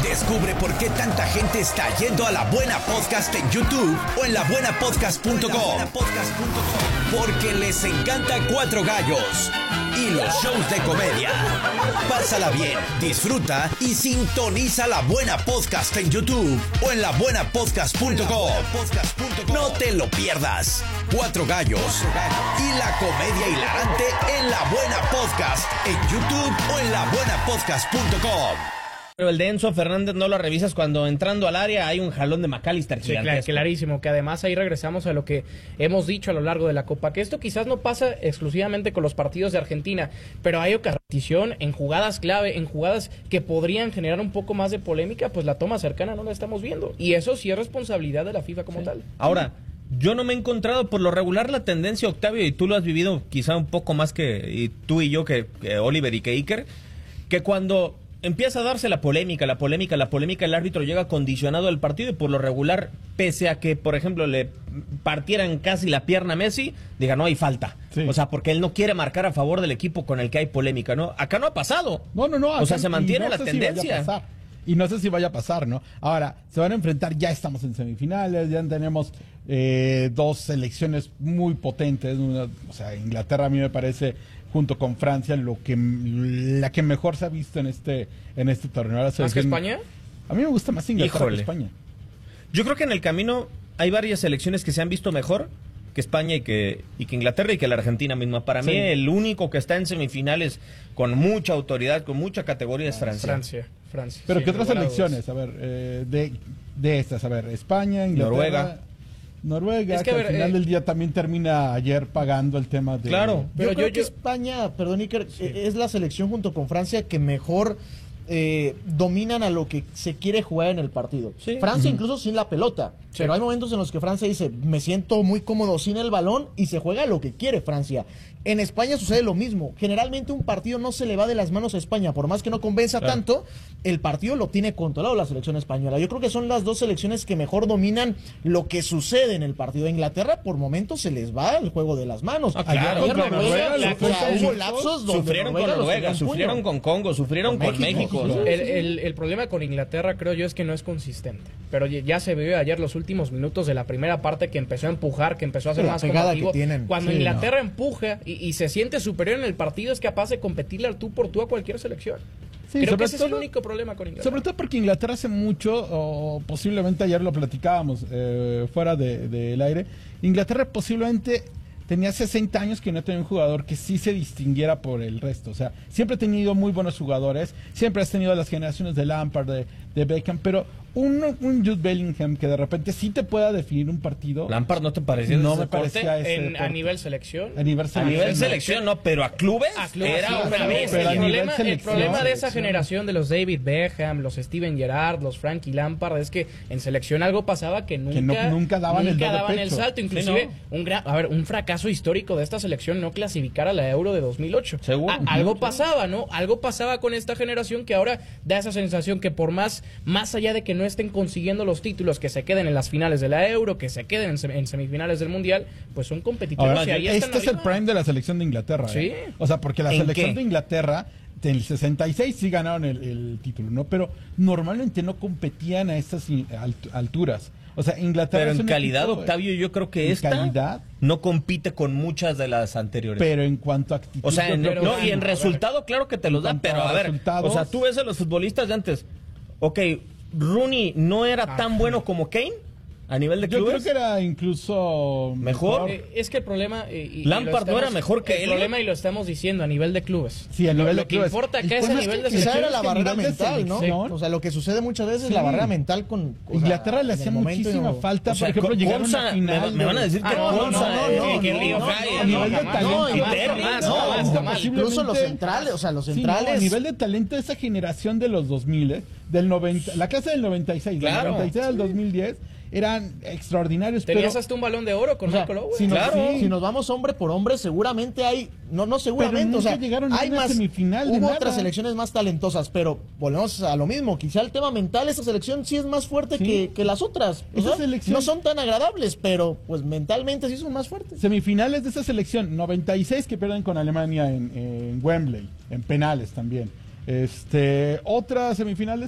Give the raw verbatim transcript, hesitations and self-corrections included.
Descubre por qué tanta gente está yendo a La Buena Podcast en YouTube o en la buena podcast punto com. Porque les encanta Cuatro Gallos y los shows de comedia. Pásala bien, disfruta y sintoniza La Buena Podcast en YouTube o en la buena podcast punto com. No te lo pierdas. Cuatro Gallos y la comedia hilarante en La Buena Podcast en YouTube o en la buena podcast punto com. Pero el de Enzo Fernández no lo revisas cuando entrando al área hay un jalón de McAllister Sí, claro, clarísimo, que además ahí regresamos a lo que hemos dicho a lo largo de la Copa, que esto quizás no pasa exclusivamente con los partidos de Argentina, pero hay ocasión en jugadas clave, en jugadas que podrían generar un poco más de polémica, pues la toma cercana no la estamos viendo, y eso sí es responsabilidad de la FIFA como sí. tal. Ahora, yo no me he encontrado por lo regular la tendencia, Octavio, y tú lo has vivido quizá un poco más que y tú y yo, que, que Oliver y que Iker, que cuando empieza a darse la polémica, la polémica, la polémica, el árbitro llega condicionado al partido y por lo regular, pese a que, por ejemplo, le partieran casi la pierna a Messi, diga, no hay falta. Sí. O sea, porque él no quiere marcar a favor del equipo con el que hay polémica, ¿no? Acá no ha pasado. No, no, no. O sea, se mantiene no la tendencia. Si y no sé si vaya a pasar, ¿no? Ahora, se van a enfrentar, ya estamos en semifinales, ya tenemos eh, dos selecciones muy potentes. Una, o sea, Inglaterra a mí me parece, junto con Francia, lo que la que mejor se ha visto en este en este torneo. ¿Más que España? A mí me gusta más Inglaterra Híjole. que España. Yo creo que en el camino hay varias selecciones que se han visto mejor que España y que, y que Inglaterra y que la Argentina misma. Para sí. mí el único que está en semifinales con mucha autoridad, con mucha categoría es Francia. Francia, Francia. Pero sí, ¿qué otras selecciones? A ver, eh, de, de estas, a ver, España, Inglaterra, Noruega. Noruega, es que, que ver, al final eh, del día también termina ayer pagando el tema de... Claro. Pero yo, yo creo yo, que yo... España, perdón Iker, sí. es la selección junto con Francia que mejor eh, dominan a lo que se quiere jugar en el partido. Sí. Francia uh-huh. incluso sin la pelota, sí. pero hay momentos en los que Francia dice, me siento muy cómodo sin el balón y se juega lo que quiere Francia. En España sucede lo mismo. Generalmente un partido no se le va de las manos a España, por más que no convenza claro. tanto, el partido lo tiene controlado la selección española. Yo creo que son las dos selecciones que mejor dominan lo que sucede en el partido. De Inglaterra, por momentos se les va el juego de las manos. Ah, claro, Ayer, Noruega, Noruega, la, o sea, hubo lapsos donde sufrieron Noruega con Noruega, sufrieron con Congo, sufrieron con, con México. México. El, el, el problema con Inglaterra, creo yo, es que no es consistente. Pero ya se vio ayer los últimos minutos de la primera parte que empezó a empujar, que empezó a ser más combativo. Cuando sí, Inglaterra no. empuja y, y se siente superior en el partido, es capaz de competirle al tú por tú a cualquier selección. Sí, creo que ese todo, es el único problema con Inglaterra. Sobre todo porque Inglaterra hace mucho, o posiblemente ayer lo platicábamos eh, fuera del de, de aire, Inglaterra posiblemente tenía sesenta años que no tenía un jugador que sí se distinguiera por el resto. O sea, siempre ha tenido muy buenos jugadores, siempre has tenido las generaciones de Lampard, de, de Beckham, pero un, un Jude Bellingham que de repente sí te pueda definir un partido. ¿Lampard no te parecía? No me parecía ese en, a nivel selección. A nivel selección, a nivel selección no, pero a clubes, a clubes era sí, una vez. El problema, el problema de esa generación de los David Beckham, los Steven Gerrard, los Frankie Lampard, es que en selección algo pasaba que nunca, que no, nunca daban, nunca el, daban de el salto. Inclusive, sí, no. un, gran, a ver, un fracaso histórico de esta selección no clasificar a la Euro de dos mil ocho. ¿Seguro? A, algo pasaba, ¿no? Algo pasaba con esta generación que ahora da esa sensación que por más, más allá de que no estén consiguiendo los títulos, que se queden en las finales de la Euro, que se queden en, sem en semifinales del Mundial, pues son competitivos. Ahora, y ahí este es el prime de la selección de Inglaterra. Sí. ¿eh? O sea, porque la selección qué? de Inglaterra en el sesenta y seis sí ganaron el, el título, ¿no? Pero normalmente no competían a estas alt alturas. O sea, Inglaterra... Pero en calidad, equipo, Octavio, yo creo que esta calidad, no compite con muchas de las anteriores. Pero en cuanto a actitud... O sea, en, no, y en resultado, claro que te los dan, pero a ver, o sea, tú ves a los futbolistas de antes, ok, Rooney no era ah, tan bueno como Kane a nivel de clubes. Yo creo que era incluso mejor. mejor. Eh, es que el problema eh, y, Lampard y estamos, no era mejor que el él. El problema y lo estamos diciendo a nivel de clubes. Sí, a nivel lo, de clubes. Lo que importa acá es a nivel de quizá era la que barrera mental, ¿no? Sí. O sea, lo que sucede muchas veces es sí. la barrera mental con... Inglaterra le hacía muchísima falta, o sea, por ejemplo, llegaron Conza, a la final. Me, me van a decir que Conza, a nivel de talento. Incluso los centrales, o sea, los centrales... A nivel de talento de esa generación de los dos mil, del noventa, la clase del noventa y seis, del noventa y seis al dos mil diez... eran extraordinarios. Tenías pero, hasta un balón de oro con o sea, Michael Owen. Si nos, claro. si nos vamos hombre por hombre, seguramente hay, no, no seguramente, o sea, llegaron hay a una más, semifinal hubo de otras nada. selecciones más talentosas, pero volvemos a lo mismo, quizá el tema mental, esa selección sí es más fuerte sí. que, que las otras, o sea, selección... no son tan agradables, pero pues mentalmente sí son más fuertes. Semifinales de esa selección, noventa y seis que pierden con Alemania en, en Wembley, en penales también. Este, otra semifinal